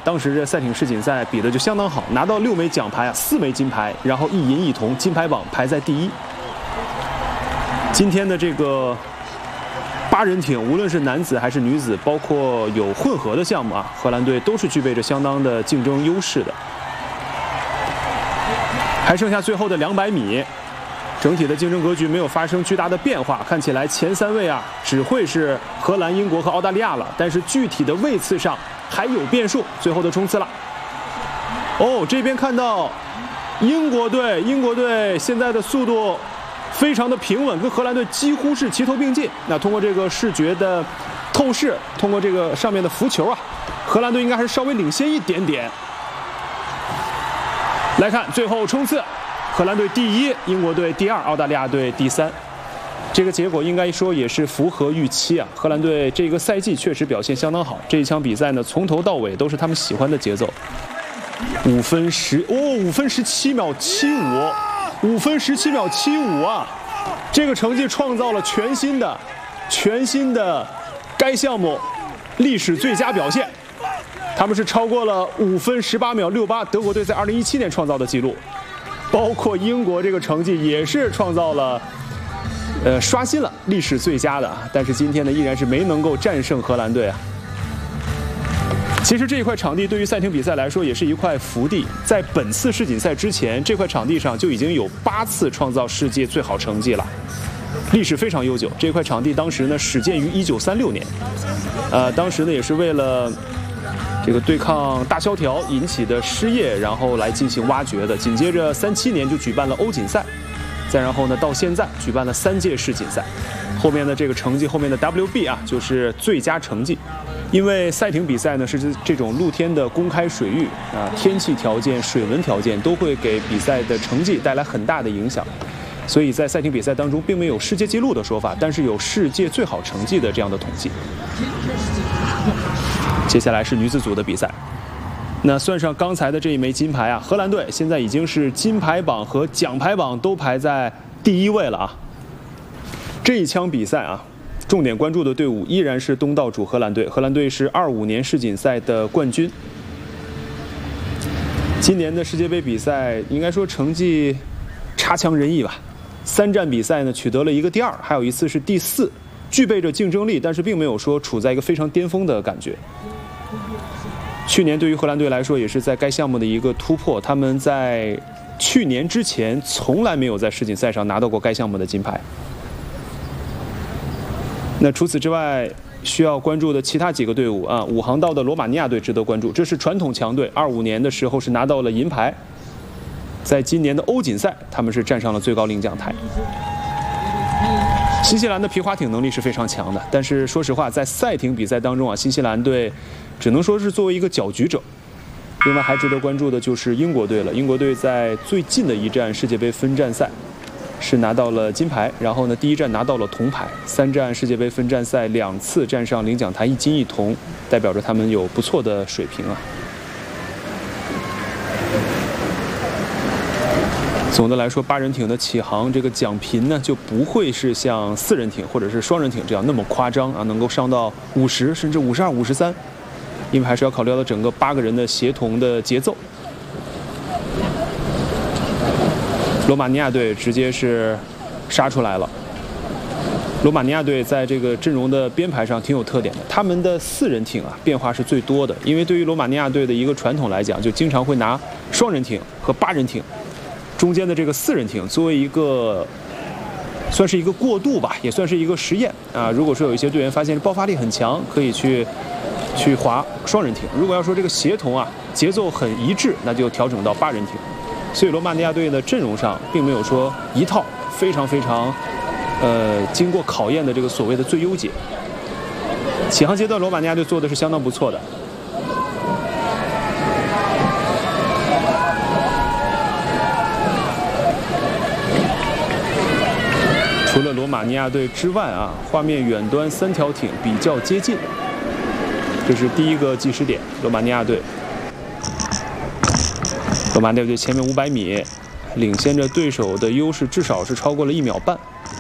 当时这赛艇世锦赛比的就相当好，拿到6枚奖牌啊，4枚金牌，然后1银1铜，金牌榜排在第1。今天的这个8人艇，无论是男子还是女子，包括有混合的项目啊，荷兰队都是具备着相当的竞争优势的。还剩下最后的200米。 整体的竞争格局没有发生巨大的变化，看起来前3位啊只会是荷兰、英国和澳大利亚了。但是具体的位次上还有变数。最后的冲刺了。哦，这边看到英国队现在的速度非常的平稳，跟荷兰队几乎是齐头并进。那通过这个视觉的透视，通过这个上面的浮球啊，荷兰队应该还是稍微领先一点点。来看最后冲刺。 荷兰队第1，英国队第2，澳大利亚队第3。这个结果应该说也是符合预期啊。荷兰队这个赛季确实表现相当好，这一场比赛呢从头到尾都是他们喜欢的节奏。5分17秒75，5分17秒75啊！这个成绩创造了全新的该项目历史最佳表现。他们是超过了5分18秒68，德国队在2017年创造的记录。 包括英国这个成绩也是创造了，刷新了历史最佳的啊！但是今天呢，依然是没能够战胜荷兰队啊。其实这一块场地对于赛艇比赛来说也是一块福地，在本次世锦赛之前，这块场地上就已经有8次创造世界最好成绩了，历史非常悠久。这块场地当时呢始建于1936年，当时呢也是为了。 这个对抗大萧条引起的失业，然后来进行挖掘的。紧接着37年就举办了欧锦赛，再然后呢到现在举办了3届世锦赛。后面的这个成绩，后面的 WB 啊就是最佳成绩。因为赛艇比赛呢是这种露天的公开水域啊，天气条件、水文条件都会给比赛的成绩带来很大的影响。所以在赛艇比赛当中并没有世界纪录的说法，但是有世界最好成绩的这样的统计。 接下来是女子组的比赛，那算上刚才的这一枚金牌啊，荷兰队现在已经是金牌榜和奖牌榜都排在第1位了啊。这一枪比赛啊，重点关注的队伍依然是东道主荷兰队，荷兰队是25年世锦赛的冠军。今年的世界杯比赛应该说成绩差强人意吧，3站比赛呢取得了一个第2，还有一次是第4，具备着竞争力，但是并没有说处在一个非常巅峰的感觉。 去年对于荷兰队来说，也是在该项目的一个突破。他们在去年之前从来没有在世锦赛上拿到过该项目的金牌。那除此之外，需要关注的其他几个队伍啊，5航道的罗马尼亚队值得关注，这是传统强队，25年的时候是拿到了银牌。在今年的欧锦赛，他们是站上了最高领奖台。 新西兰的皮划艇能力是非常强的，但是说实话，在赛艇比赛当中啊，新西兰队只能说是作为一个搅局者。另外还值得关注的就是英国队了。英国队在最近的一站世界杯分站赛是拿到了金牌，然后呢，第1站拿到了铜牌，3站世界杯分站赛2次站上领奖台，1金1铜，代表着他们有不错的水平啊。 总的来说，8人艇的起航这个奖频呢，就不会是像4人艇或者是双人艇这样那么夸张啊，能够上到50甚至52、53，因为还是要考虑到整个8个人的协同的节奏。罗马尼亚队直接是杀出来了。罗马尼亚队在这个阵容的编排上挺有特点的，他们的4人艇啊变化是最多的，因为对于罗马尼亚队的一个传统来讲，就经常会拿双人艇和8人艇。 中间的这个4人艇作为一个，算是一个过渡吧，也算是一个实验啊。如果说有一些队员发现爆发力很强，可以去划双人艇；如果要说这个协同啊节奏很一致，那就调整到8人艇。所以罗马尼亚队的阵容上并没有说一套非常经过考验的这个所谓的最优解。起航阶段，罗马尼亚队做的是相当不错的。 除了罗马尼亚队之外啊，画面远端3条艇比较接近。这是第一个计时点，罗马尼亚队。罗马尼亚队前面500米，领先着对手的优势至少是超过了1秒半。